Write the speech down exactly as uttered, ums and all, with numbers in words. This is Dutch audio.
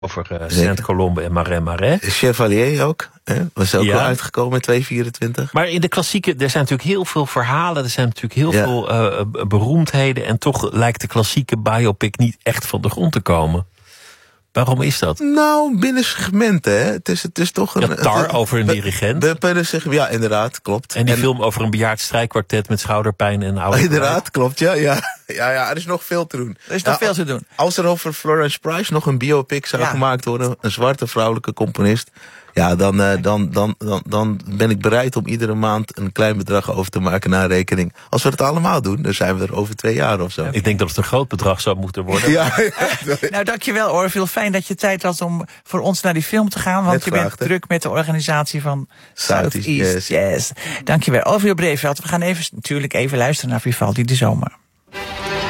over uh, Saint-Colombe en Marais Marais. Chevalier ook. Hè? Was ook ja. wel uitgekomen in twee vierentwintig. Maar in de klassieke, er zijn natuurlijk heel veel verhalen. Er zijn natuurlijk heel ja. veel uh, beroemdheden. En toch lijkt de klassieke biopic niet echt van de grond te komen. Waarom is dat? Nou, binnen segmenten. Hè. Het, is, het is toch een... Ja, Tar het, over een dirigent. De, de, de, ja, inderdaad, klopt. En die en, film over een bejaard strijkkwartet met schouderpijn en oude. Inderdaad, klopt, ja, ja. Ja, ja, er is nog veel te doen. Er is nog ja, veel te doen. Als er over Florence Price nog een biopic zou ja. gemaakt worden, een zwarte vrouwelijke componist, ja, dan, uh, dan, dan, dan, dan ben ik bereid om iedere maand een klein bedrag over te maken naar rekening. Als we het allemaal doen, dan zijn we er over twee jaar of zo. Ik denk dat het een groot bedrag zou moeten worden. Ja, ja, nou, dankjewel Orville. Fijn dat je tijd had om voor ons naar die film te gaan. Want Net je vraagt, bent hè? druk met de organisatie van Southeast Southeast Jazz. Yes. Dankjewel. Orville Breveld. We gaan even, natuurlijk even luisteren naar Vivaldi de Zomer.